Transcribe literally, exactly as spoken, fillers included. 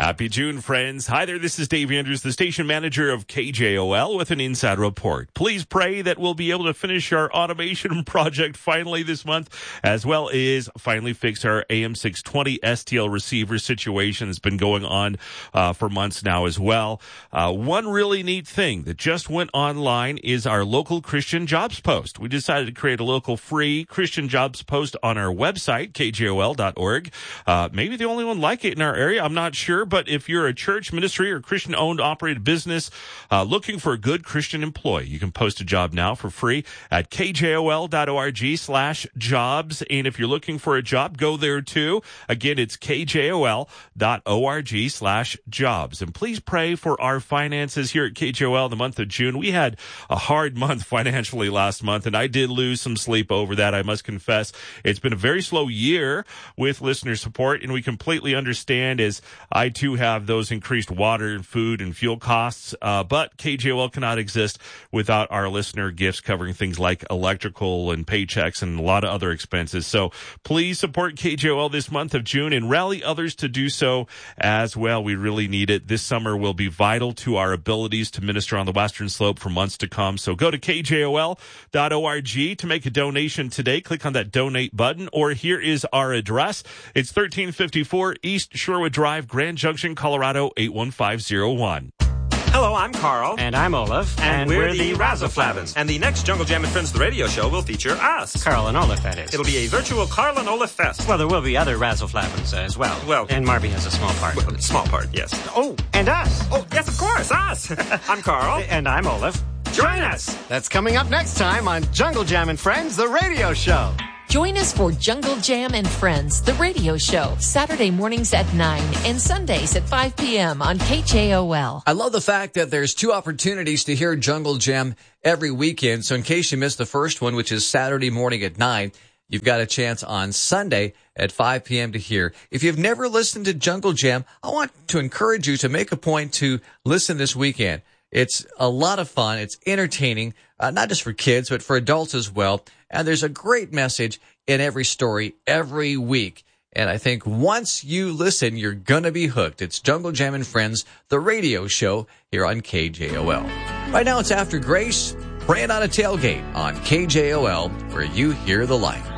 Happy June, friends. Hi there, this is Dave Andrews, the station manager of K J O L with an inside report. Please pray that we'll be able to finish our automation project finally this month, as well as finally fix our A M six twenty S T L receiver situation that's been going on uh, for months now as well. Uh, one really neat thing that just went online is our local Christian jobs post. We decided to create a local free Christian jobs post on our website, K J O L dot org. Uh, maybe the only one like it in our area, I'm not sure, but if you're a church, ministry, or Christian-owned, operated business uh, looking for a good Christian employee, you can post a job now for free at K J O L dot org slash jobs. And if you're looking for a job, go there too. Again, it's K J O L dot org slash jobs. And please pray for our finances here at K J O L in the month of June. We had a hard month financially last month, and I did lose some sleep over that, I must confess. It's been a very slow year with listener support, and we completely understand as I too have those increased water and food and fuel costs, uh, but K J O L cannot exist without our listener gifts covering things like electrical and paychecks and a lot of other expenses. So please support K J O L this month of June and rally others to do so as well. We really need it. This summer will be vital to our abilities to minister on the Western Slope for months to come. So go to K J O L dot org to make a donation today. Click on that donate button, or here is our address. It's thirteen fifty-four East Sherwood Drive, Grand Junction, Colorado, eight one five zero one. Hello, I'm Carl. And I'm Olaf. And, and we're, we're the Razzaflabbins. And the next Jungle Jam and Friends, the radio show, will feature us. Carl and Olaf, that is. It'll be a virtual Carl and Olaf fest. Well, there will be other Razzaflabbins uh, as well. Well. And Marby has a small part. Well, small part, yes. Oh, and us. Oh, yes, of course, us. I'm Carl. And I'm Olaf. Join us. That's coming up next time on Jungle Jam and Friends, the radio show. Join us for Jungle Jam and Friends, the radio show, Saturday mornings at nine and Sundays at five p.m. on K J O L. I love the fact that there's two opportunities to hear Jungle Jam every weekend. So in case you missed the first one, which is Saturday morning at nine, you've got a chance on Sunday at five p.m. to hear. If you've never listened to Jungle Jam, I want to encourage you to make a point to listen this weekend. It's a lot of fun. It's entertaining, uh, not just for kids, but for adults as well. And there's a great message in every story every week. And I think once you listen, you're going to be hooked. It's Jungle Jam and Friends, the radio show here on K J O L. Right now it's After Grace, praying on a tailgate on K J O L, where you hear the light.